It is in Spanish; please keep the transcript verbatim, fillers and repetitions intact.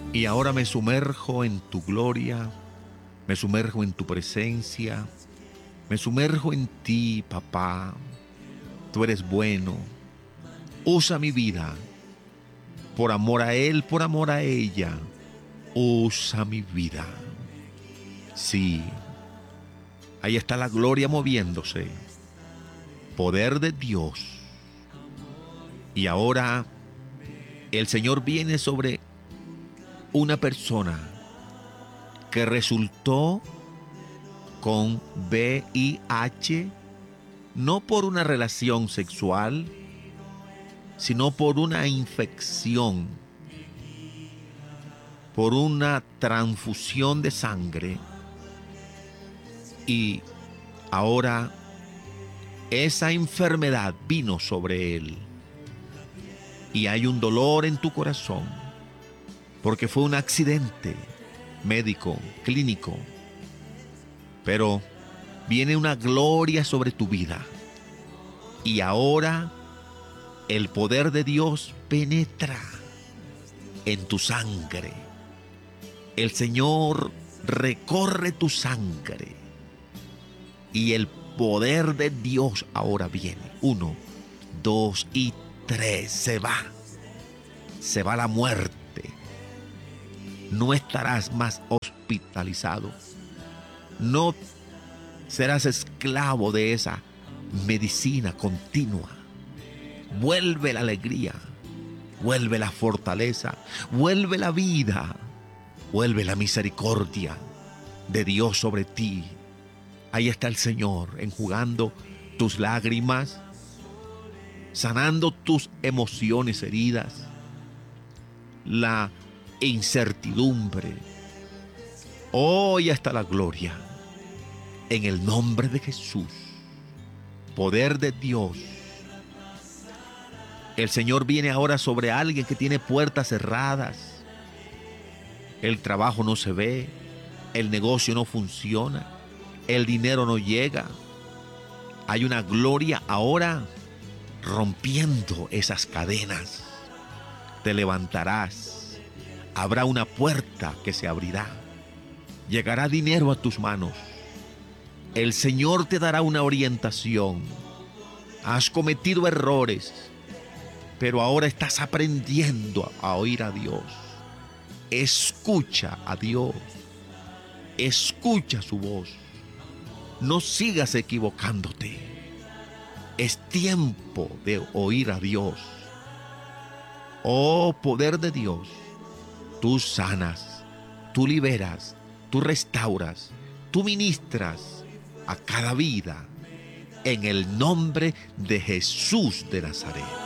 Y ahora me sumerjo en tu gloria, me sumerjo en tu presencia, me sumerjo en ti, papá. Tú eres bueno. Usa mi vida por amor a Él, por amor a ella. Usa mi vida. Sí, ahí está la gloria moviéndose. Poder de Dios. Y ahora el Señor viene sobre una persona que resultó con V I H, no por una relación sexual, sino por una infección, por una transfusión de sangre. Y ahora esa enfermedad vino sobre él. Y hay un dolor en tu corazón, porque fue un accidente médico, clínico. Pero viene una gloria sobre tu vida. Y ahora el poder de Dios penetra en tu sangre. El Señor recorre tu sangre. Y el poder de Dios ahora viene. Uno, dos y tres. Se va. Se va la muerte. No estarás más hospitalizado. No serás esclavo de esa medicina continua. Vuelve la alegría, vuelve la fortaleza, vuelve la vida, vuelve la misericordia de Dios sobre ti. Ahí está el Señor enjugando tus lágrimas, sanando tus emociones heridas, la incertidumbre. Hoy está la gloria. En el nombre de Jesús, poder de Dios. El Señor viene ahora sobre alguien que tiene puertas cerradas. El trabajo no se ve, el negocio no funciona, el dinero no llega. Hay una gloria ahora rompiendo esas cadenas. Te levantarás, habrá una puerta que se abrirá, llegará dinero a tus manos. El Señor te dará una orientación. Has cometido errores, pero ahora estás aprendiendo a oír a Dios. Escucha a Dios. Escucha su voz. No sigas equivocándote. Es tiempo de oír a Dios. Oh, poder de Dios. Tú sanas, tú liberas, tú restauras, tú ministras a cada vida, en el nombre de Jesús de Nazaret.